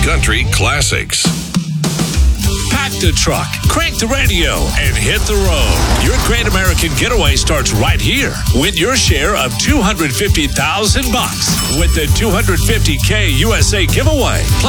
country classics. Pack the truck, crank the radio, and hit the road. Your Great American Getaway starts right here. Win your share of $250,000 with the $250K USA giveaway. Play